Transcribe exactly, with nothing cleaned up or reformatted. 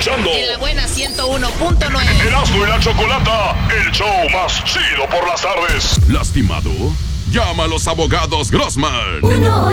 escuchando En la buena ciento uno punto nueve. Erasmo y la Chocolata, el show más chido por las tardes. ¿Lastimado? Llama a los abogados Grossman. uno